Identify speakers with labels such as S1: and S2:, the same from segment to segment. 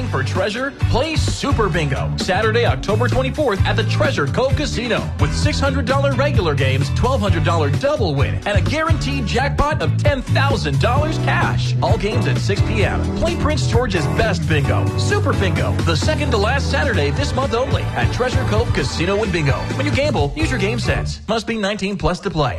S1: looking for treasure? Play Super Bingo Saturday, October 24th at the Treasure Cove Casino with $600 regular games, $1,200 double win, and a guaranteed jackpot of $10,000 cash. All games at 6 p.m. Play Prince George's Best Bingo, Super Bingo, the second to last Saturday this month only at Treasure Cove Casino and Bingo. When you gamble, use your game sense. Must be 19 plus to play.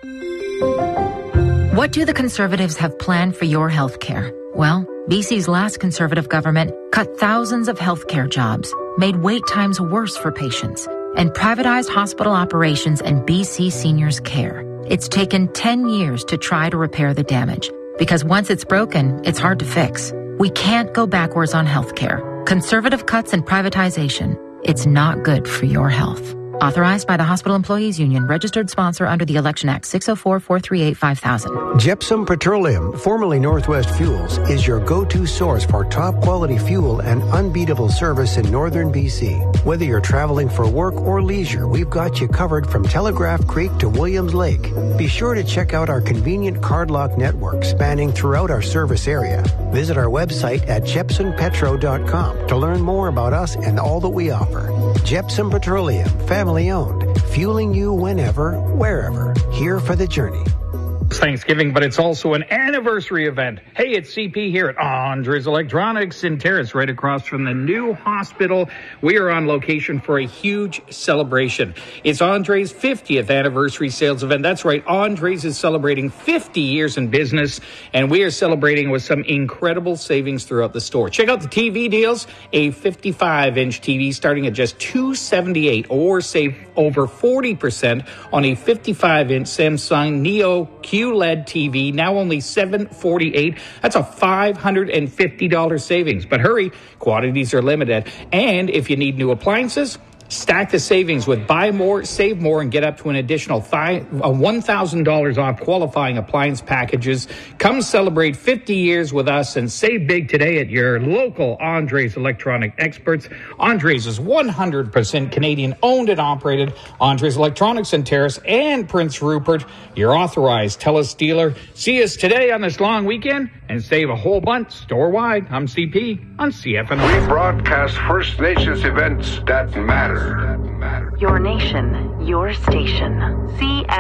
S2: What do the Conservatives have planned for your health care? Well, BC's last Conservative government cut thousands of healthcare jobs, made wait times worse for patients, and privatized hospital operations and BC seniors' care. It's taken 10 years to try to repair the damage, because once it's broken, it's hard to fix. We can't go backwards on healthcare. Conservative cuts and privatization, it's not good for your health. Authorized by the Hospital Employees Union, registered sponsor under the Election Act 604-438-5000.
S3: Gypsum Petroleum, formerly Northwest Fuels, is your go-to source for top-quality fuel and unbeatable service in northern BC. Whether you're traveling for work or leisure, we've got you covered from Telegraph Creek to Williams Lake. Be sure to check out our convenient cardlock network spanning throughout our service area. Visit our website at jepsonpetro.com to learn more about us and all that we offer. Gypsum Petroleum, family owned, fueling you whenever, wherever. Here for the journey.
S4: It's Thanksgiving, but it's also an anniversary event. Hey, it's CP here at Andres Electronics in Terrace, right across from the new hospital. We are on location for a huge celebration. It's Andres' 50th anniversary sales event. That's right, Andres is celebrating 50 years in business, and we are celebrating with some incredible savings throughout the store. Check out the TV deals. A 55-inch TV starting at just $278, or save over 40% on a 55-inch Samsung Neo QLED TV, now only $748. That's a $550 savings. But hurry, quantities are limited. And if you need new appliances, stack the savings with buy more, save more, and get up to an additional $1,000 off qualifying appliance packages. Come celebrate 50 years with us and save big today at your local Andres Electronic experts. Andres is 100% Canadian owned and operated. Andres Electronics in Terrace and Prince Rupert, your authorized TELUS dealer. See us today on this long weekend and save a whole bunch store-wide. I'm CP on CFNO.
S5: We broadcast First Nations events that matter.
S6: Your nation, your station.